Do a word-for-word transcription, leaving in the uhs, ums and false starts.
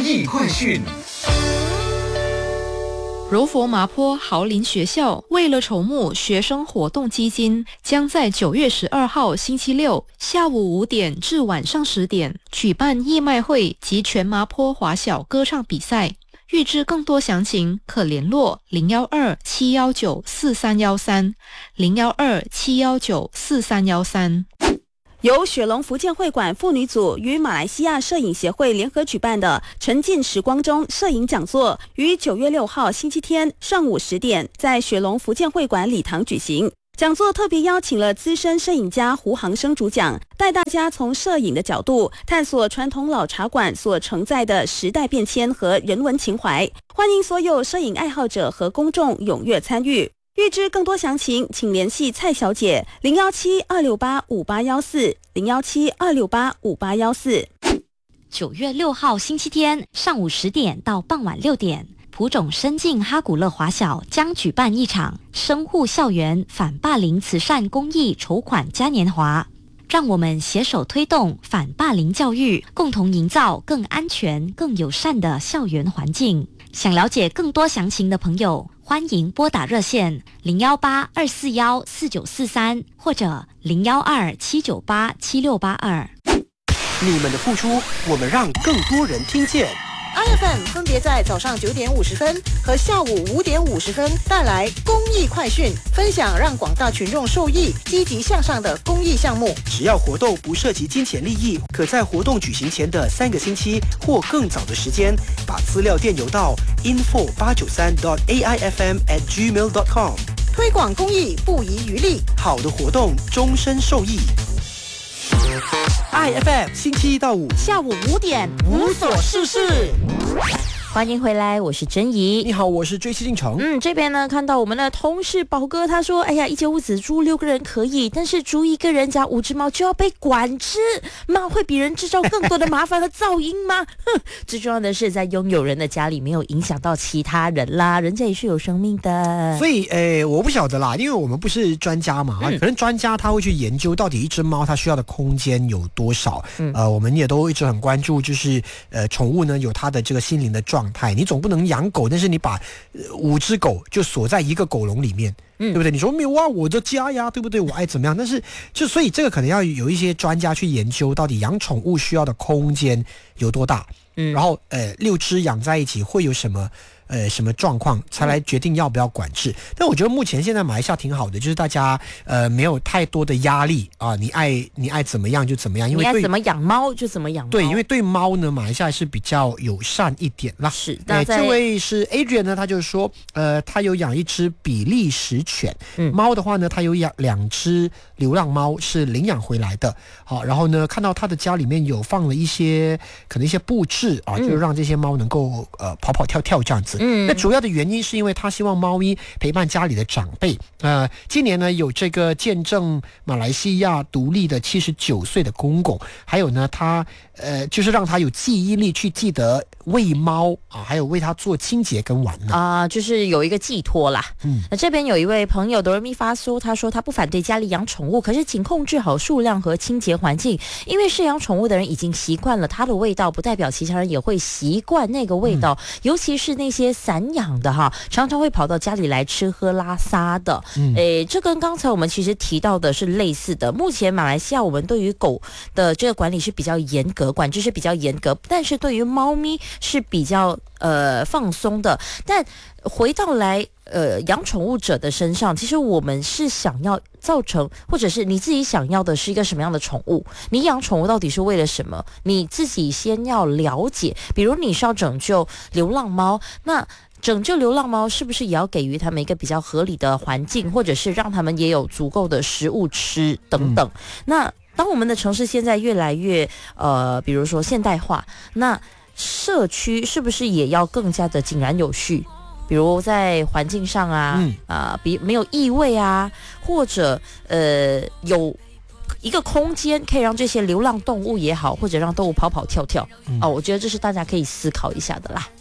益快讯。 柔佛麻坡豪林学校为了筹募学生活动基金，将在九月十二号星期六下午五点至晚上十点举办义卖会及全麻坡华小歌唱比赛。预知更多详情，可联络零幺二七幺九四三幺三零幺二七幺九四三幺三。 由雪龙福建会馆妇女组与马来西亚摄影协会联合举办的沉浸时光中摄影讲座，于九月六号星期天上午十点在雪龙福建会馆礼堂举行。讲座特别邀请了资深摄影家胡航生主讲，带大家从摄影的角度探索传统老茶馆所承载的时代变迁和人文情怀。欢迎所有摄影爱好者和公众踊跃参与。预知更多详情，请联系蔡小姐零幺七二六八五八幺四零幺七二六八五八幺四。 九月六号星期天上午十点到傍晚六点，蒲种深境哈古乐华小将举办一场生护校园反霸凌慈善公益筹款嘉年华，让我们携手推动反霸凌教育，共同营造更安全、更友善的校园环境。想了解更多详情的朋友，欢迎拨打热线零幺八二四幺四九四三或者零幺二七九八七六八二。 你们的付出，我们让更多人听见。 I F M 分别在早上九点五十分和下午五点五十分带来公益快讯，分享让广大群众受益、积极向上的公益项目。 只要活动不涉及金钱利益，可在活动举行前的三个星期或更早的时间，把资料电邮到 info 八九三 dot a i f m at gmail dot com， 推广公益不遗余力， 好的活动终身受益。I F M 星期一到五下午五点无所事事。 欢迎回来，我是珍怡。 你好，我是追西进城。 嗯，这边呢看到我们的同事宝哥，他说：“哎呀，一间屋子住六个人可以，但是住一个人加五只猫就要被管制，猫会比人制造更多的麻烦和噪音吗？”哼，最重要的是在拥有人的家里没有影响到其他人啦，人家也是有生命的。 所以，诶，我不晓得啦，因为我们不是专家嘛，嗯、可能专家他会去研究到底一只猫它需要的空间有多少。嗯、呃，我们也都一直很关注，就是呃，宠物呢有它的这个心灵的状态。你总不能养狗，但是你把、呃、五只狗就锁在一个狗笼里面，嗯、对不对？你说没有啊，我的家呀，对不对？我爱怎么样？但是就所以这个可能要有一些专家去研究，到底养宠物需要的空间有多大，嗯，然后呃，六只养在一起会有什么？呃，什么状况才来决定要不要管制？但我觉得目前现在马来西亚挺好的，就是大家呃没有太多的压力啊，你爱你爱怎么样就怎么样，因为你爱怎么养猫就怎么养猫。 对，因为对猫呢，马来西亚是比较友善一点啦。 是， 那这位是 Adrian 呢，他就说，呃，他有养一只比利时犬，嗯，猫的话呢，他有养两只流浪猫是领养回来的，好，然后呢，看到他的家里面有放了一些可能一些布置啊，嗯、就是让这些猫能够呃跑跑跳跳这样子。嗯，那主要的原因是因为他希望猫咪陪伴家里的长辈。呃，今年呢有这个见证马来西亚独立的七十九岁的公公，还有呢他呃就是让他有记忆力去记得喂猫啊，还有为他做清洁跟玩呢啊、呃，就是有一个寄托啦。嗯，那这边有一位朋友哆瑞咪发说，他说他不反对家里养宠物，可是请控制好数量和清洁环境，因为饲养宠物的人已经习惯了它的味道，不代表其他人也会习惯那个味道，嗯、尤其是那些散养的哈，常常会跑到家里来吃喝拉撒的。嗯，诶，这跟刚才我们其实提到的是类似的。目前马来西亚我们对于狗的这个管理是比较严格，管制是比较严格，但是对于猫咪是比较呃放松的。但回到来呃养宠物者的身上，其实我们是想要造成，或者是你自己想要的是一个什么样的宠物？你养宠物到底是为了什么？你自己先要了解。比如你是要拯救流浪猫，那拯救流浪猫是不是也要给予他们一个比较合理的环境，或者是让他们也有足够的食物吃等等？嗯、那当我们的城市现在越来越呃，比如说现代化，那社区是不是也要更加的井然有序？比如在环境上啊，嗯、啊，比没有异味啊，或者呃有一个空间可以让这些流浪动物也好，或者让动物跑跑跳跳，嗯、哦，我觉得这是大家可以思考一下的啦。